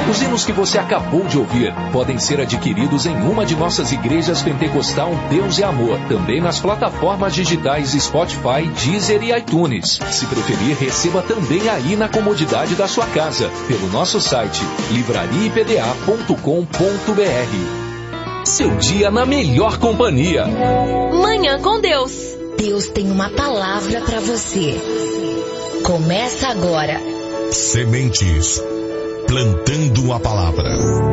Os hinos que você acabou de ouvir podem ser adquiridos em uma de nossas igrejas pentecostal Deus é Amor, também nas plataformas digitais Spotify, Deezer e iTunes. Se preferir, receba também aí na comodidade da sua casa, pelo nosso site livrariapda.com.br. Seu dia na melhor companhia. Manhã com Deus. Deus tem uma palavra para você. Começa agora. Sementes. Plantando a palavra.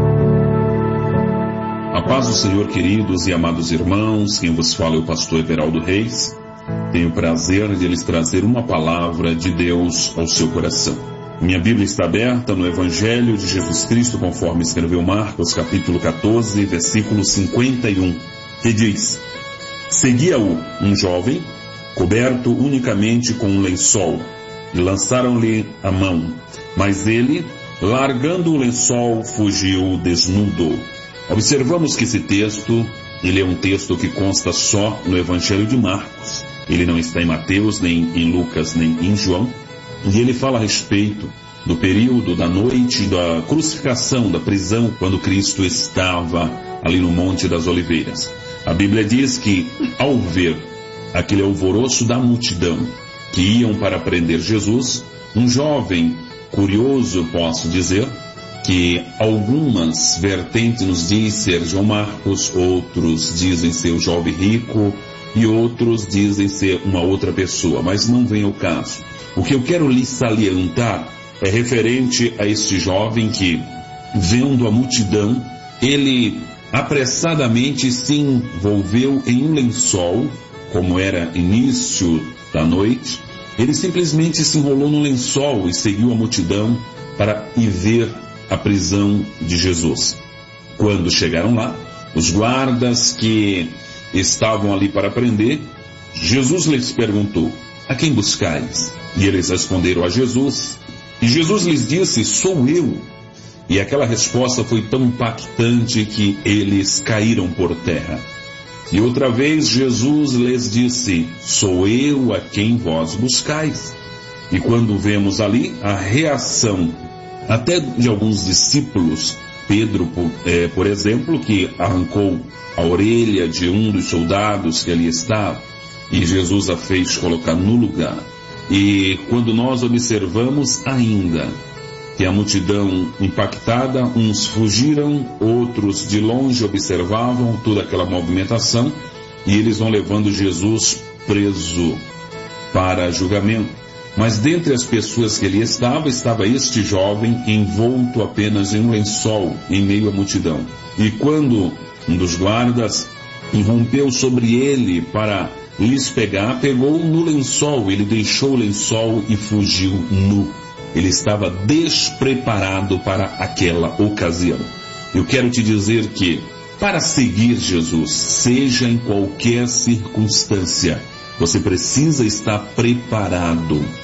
A paz do Senhor, queridos e amados irmãos, quem vos fala é o pastor Everaldo Reis. Tenho o prazer de lhes trazer uma palavra de Deus ao seu coração. Minha Bíblia está aberta no Evangelho de Jesus Cristo, conforme escreveu Marcos, capítulo 14, versículo 51, que diz: Seguia-o um jovem, coberto unicamente com um lençol, e lançaram-lhe a mão, mas ele, largando o lençol, fugiu desnudo. Observamos que esse texto, ele é um texto que consta só no Evangelho de Marcos. Ele não está em Mateus, nem em Lucas, nem em João. E ele fala a respeito do período da noite da crucificação, da prisão, quando Cristo estava ali no Monte das Oliveiras. A Bíblia diz que, ao ver aquele alvoroço da multidão que iam para prender Jesus, um jovem curioso, posso dizer, que algumas vertentes nos diz ser João Marcos, outros dizem ser o jovem rico e outros dizem ser uma outra pessoa, mas não vem ao caso. O que eu quero lhe salientar é referente a este jovem que, vendo a multidão, ele apressadamente se envolveu em um lençol, como era início da noite. Ele simplesmente se enrolou no lençol e seguiu a multidão para ir ver a prisão de Jesus. Quando chegaram lá, os guardas que estavam ali para prender, Jesus lhes perguntou: a quem buscais? E eles responderam a Jesus. E Jesus lhes disse: sou eu. E aquela resposta foi tão impactante que eles caíram por terra. E outra vez Jesus lhes disse: sou eu a quem vós buscais. E quando vemos ali a reação até de alguns discípulos, Pedro, por exemplo, que arrancou a orelha de um dos soldados que ali estava, e Jesus a fez colocar no lugar. E quando nós observamos ainda que a multidão impactada, uns fugiram, outros de longe observavam toda aquela movimentação, e eles vão levando Jesus preso para julgamento. Mas dentre as pessoas que ali estava este jovem envolto apenas em um lençol em meio à multidão. E quando um dos guardas irrompeu sobre ele para lhes pegar, pegou no lençol, ele deixou o lençol e fugiu nu. Ele estava despreparado para aquela ocasião. Eu quero te dizer que, para seguir Jesus, seja em qualquer circunstância, você precisa estar preparado.